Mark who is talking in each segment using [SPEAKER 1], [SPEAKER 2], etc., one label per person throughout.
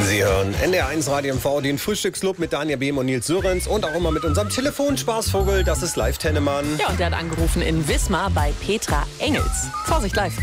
[SPEAKER 1] Sie hören NDR1 Radio MV, den Frühstücksclub mit Daniel Behm und Nils Sörenz und auch immer mit unserem Telefonspaßvogel, das ist Live Tennemann.
[SPEAKER 2] Ja, und der hat angerufen in Wismar bei Petra Engels. Vorsicht, live.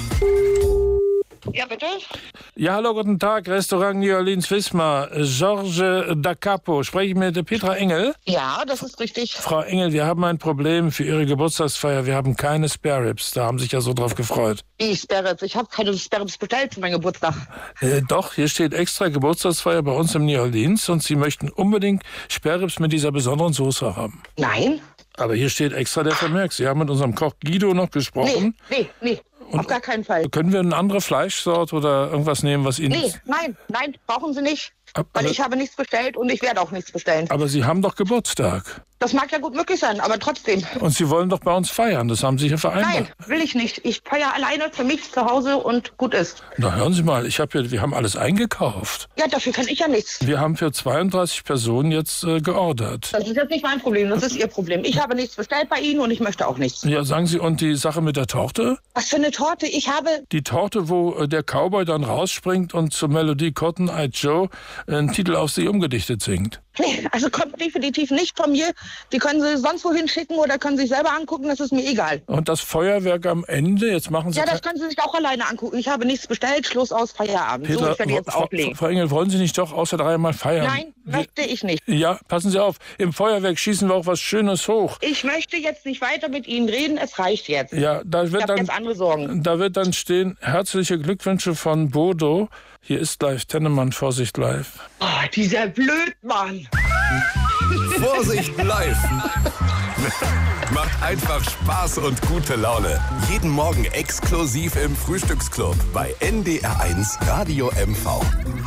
[SPEAKER 3] Ja, bitte?
[SPEAKER 4] Ja, hallo, guten Tag, Restaurant New Orleans Wismar. Georges da Capo. Spreche ich mit Petra Engel?
[SPEAKER 3] Ja, das ist richtig.
[SPEAKER 4] Frau Engel, wir haben ein Problem für Ihre Geburtstagsfeier. Wir haben keine Spare Ribs. Da haben sich ja so drauf gefreut.
[SPEAKER 3] Wie Spare Ribs? Ich habe keine Spare Ribs bestellt für meinen Geburtstag.
[SPEAKER 4] Doch, hier steht extra Geburtstagsfeier bei uns im New Orleans und Sie möchten unbedingt Spare Ribs mit dieser besonderen Soße haben.
[SPEAKER 3] Nein?
[SPEAKER 4] Aber hier steht extra der Vermerk. Sie haben mit unserem Koch Guido noch gesprochen.
[SPEAKER 3] Nee. Auf gar keinen Fall.
[SPEAKER 4] Können wir eine andere Fleischsorte oder irgendwas nehmen, was Ihnen...
[SPEAKER 3] Nein, brauchen Sie nicht. Weil
[SPEAKER 4] Aber-
[SPEAKER 3] ich habe nichts bestellt und ich werde auch nichts bestellen.
[SPEAKER 4] Aber Sie haben doch Geburtstag.
[SPEAKER 3] Das mag ja gut möglich sein, aber trotzdem.
[SPEAKER 4] Und Sie wollen doch bei uns feiern. Das haben Sie hier vereinbart.
[SPEAKER 3] Nein, will ich nicht. Ich feiere alleine für mich zu Hause und gut ist.
[SPEAKER 4] Na, hören Sie mal, wir haben alles eingekauft.
[SPEAKER 3] Ja, dafür kann ich ja nichts.
[SPEAKER 4] Wir haben für 32 Personen jetzt geordert.
[SPEAKER 3] Das ist jetzt nicht mein Problem, das ist Ihr Problem. Ich habe nichts bestellt bei Ihnen und ich möchte auch nichts.
[SPEAKER 4] Ja, sagen Sie, und die Sache mit der Torte?
[SPEAKER 3] Was für eine Torte? Ich habe...
[SPEAKER 4] Die Torte, wo der Cowboy dann rausspringt und zur Melodie Cotton Eye Joe einen Titel auf sie umgedichtet singt.
[SPEAKER 3] Nee, also kommt definitiv nicht von mir. Die können Sie sonst wohin schicken oder können sich selber angucken, das ist mir egal.
[SPEAKER 4] Und das Feuerwerk am Ende, jetzt machen Sie...
[SPEAKER 3] Ja, das können Sie sich auch alleine angucken. Ich habe nichts bestellt, Schluss aus, Feierabend. So, ich werde jetzt auflegen.
[SPEAKER 4] Frau Engel, wollen Sie nicht doch außer dreimal feiern?
[SPEAKER 3] Nein, möchte ich nicht.
[SPEAKER 4] Ja, passen Sie auf, im Feuerwerk schießen wir auch was Schönes hoch.
[SPEAKER 3] Ich möchte jetzt nicht weiter mit Ihnen reden, es reicht jetzt.
[SPEAKER 4] Ja, da
[SPEAKER 3] Ich
[SPEAKER 4] wird
[SPEAKER 3] habe jetzt andere Sorgen.
[SPEAKER 4] Da wird dann stehen, herzliche Glückwünsche von Bodo. Hier ist Live Tennemann, Vorsicht live.
[SPEAKER 3] Oh, dieser Blödmann.
[SPEAKER 5] Vorsicht live! Macht einfach Spaß und gute Laune. Jeden Morgen exklusiv im Frühstücksclub bei NDR1 Radio MV.